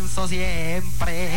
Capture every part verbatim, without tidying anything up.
manso siempre.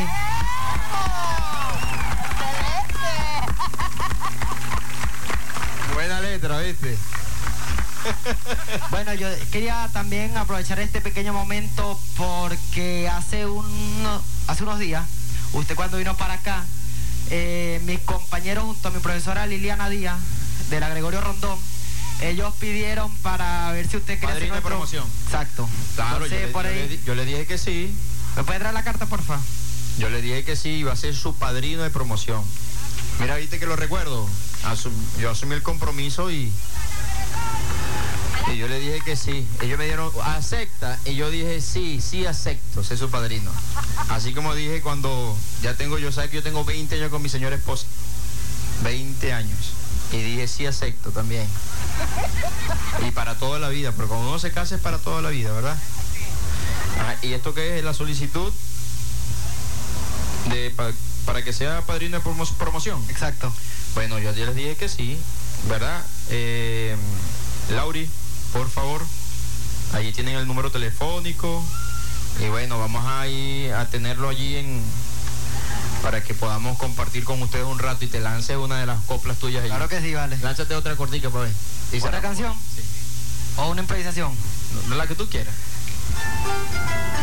Buena letra, ¿viste? Bueno, yo quería también aprovechar este pequeño momento porque hace, un, hace unos días, usted cuando vino para acá, eh, mis compañeros junto a mi profesora Liliana Díaz, de la Gregorio Rondón, ellos pidieron para ver si usted quería Padrino de promoción. Exacto. Claro, Entonces, yo, le, por yo, ahí... le, yo le dije que sí. ¿Me puede traer la carta, porfa? Yo le dije que sí, iba a ser su padrino de promoción. Mira, viste que lo recuerdo. Asum, yo asumí el compromiso y... Y yo le dije que sí. Ellos me dieron, acepta. Y yo dije, sí, sí acepto, ser su padrino. Así como dije cuando ya tengo, yo sé que yo tengo veinte años con mi señora esposa. veinte años. Y dije, sí acepto también. Y para toda la vida, porque cuando uno se casa es para toda la vida, ¿verdad? Ajá, ¿y esto qué es? La solicitud de pa, para que sea padrino de promo, promoción. Exacto. Bueno, yo ya les dije que sí, ¿verdad? Eh, Lauri, por favor, allí tienen el número telefónico y bueno, vamos a ir a tenerlo allí en para que podamos compartir con ustedes un rato y te lance una de las coplas tuyas allí. Claro que sí, vale. Lánzate otra cortica para ver. ¿Y ¿Otra canción? Sí. ¿O una improvisación? No, la que tú quieras.